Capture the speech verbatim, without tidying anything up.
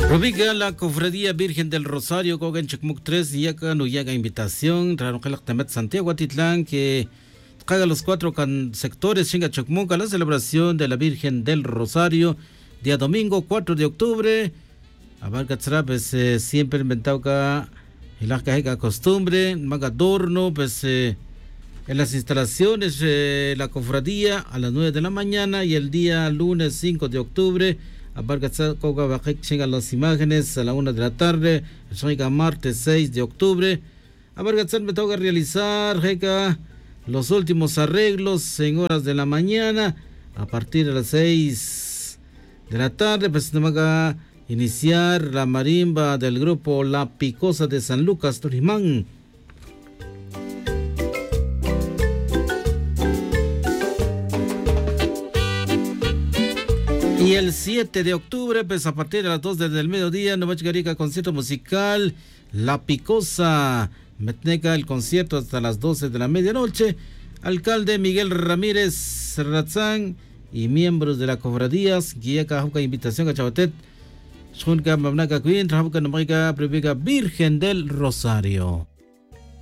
Rubica la Cofradía Virgen del Rosario, Cogan Chacmuc tres, y acá no llega invitación, Ranojelac Tamet Santiago Atitlán, que caga los cuatro can sectores Chinga Chacmuc a la celebración de la Virgen del Rosario, día domingo cuatro de octubre. Abarca pues eh, siempre inventado acá la caja costumbre, maga adorno, pues eh, en las instalaciones eh, la cofradía a las nueve de la mañana, y el día lunes cinco de octubre abarca llegan las imágenes a la una de la tarde, el martes seis de octubre. Abarca me toca realizar jeca, los últimos arreglos en horas de la mañana, a partir de las seis de la tarde, pues nos va a iniciar la marimba del grupo La Picosa de San Lucas, Turimán. Y el siete de octubre, pues a partir de las dos del mediodía, nos va a llegar el concierto musical La Picosa. Metneca el concierto hasta las doce de la medianoche. Alcalde Miguel Ramírez Ratzán y miembros de la cofradías, guía cajuca invitación a Chabatet, Shunka Mamnaca Queen, Rajuca Nomaica Previga Virgen del Rosario.